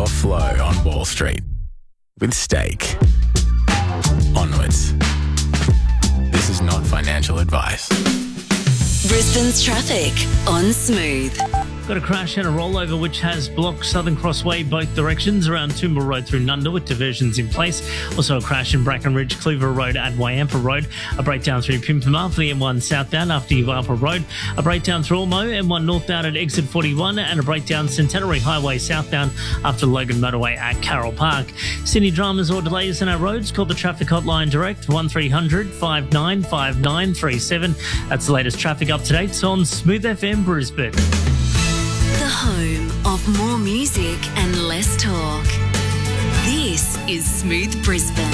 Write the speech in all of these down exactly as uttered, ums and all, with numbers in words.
your flow on Wall Street with Stake. Onwards. This is not financial advice. Brisbane's traffic on Smooth. Got a crash and a rollover which has blocked Southern Crossway both directions around Toombul Road through Nunda with diversions in place. Also a crash in Bracken Ridge, Cleaver Road at Wyampa Road. A breakdown through Pimpama for the M one southbound after Yuwalpa Road. A breakdown through Ormo, M one northbound at exit forty-one, and a breakdown Centenary Highway southbound after Logan Motorway at Carroll Park. Sydney dramas or delays in our roads, call the traffic hotline direct one three hundred five nine five nine three seven. That's the latest traffic up-to-dates on Smooth F M Brisbane. The home of more music and less talk. This is Smooth Brisbane.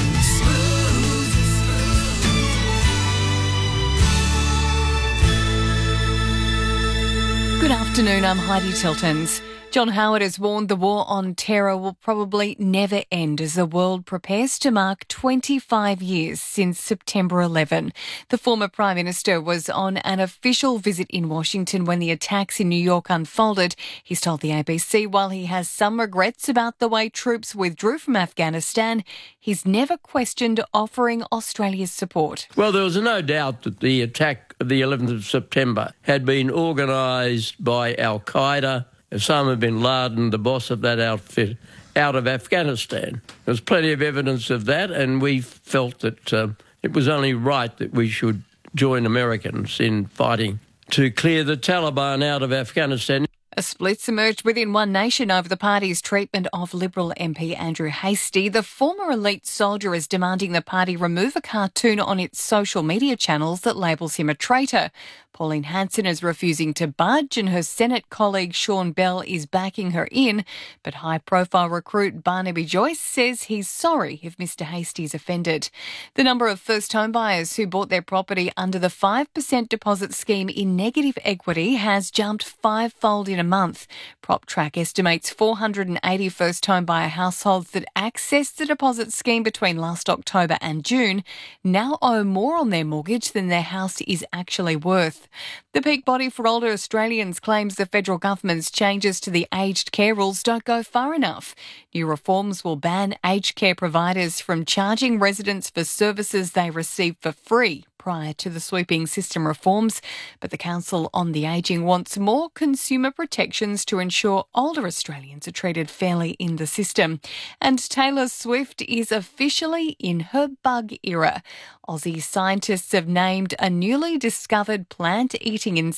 Good afternoon, I'm Heidi Tiltons. John Howard has warned the war on terror will probably never end as the world prepares to mark twenty-five years since September eleventh. The former Prime Minister was on an official visit in Washington when the attacks in New York unfolded. He's told the A B C while he has some regrets about the way troops withdrew from Afghanistan, he's never questioned offering Australia's support. Well, there was no doubt that the attack of the eleventh of September had been organised by Al-Qaeda, Osama bin Laden, the boss of that outfit, out of Afghanistan. There's plenty of evidence of that, and we felt that uh, it was only right that we should join Americans in fighting to clear the Taliban out of Afghanistan. A split's emerged within One Nation over the party's treatment of Liberal M P Andrew Hastie. The former elite soldier is demanding the party remove a cartoon on its social media channels that labels him a traitor. Pauline Hanson is refusing to budge and her Senate colleague Sean Bell is backing her in. But high-profile recruit Barnaby Joyce says he's sorry if Mr Hastie's offended. The number of first home buyers who bought their property under the five percent deposit scheme in negative equity has jumped fivefold in a month. PropTrack estimates four hundred eighty first home buyer households that accessed the deposit scheme between last October and June now owe more on their mortgage than their house is actually worth. The peak body for older Australians claims the federal government's changes to the aged care rules don't go far enough. New reforms will ban aged care providers from charging residents for services they receive for free prior to the sweeping system reforms, but the Council on the Ageing wants more consumer protections to ensure older Australians are treated fairly in the system. And Taylor Swift is officially in her bug era. Aussie scientists have named a newly discovered plant-eating insect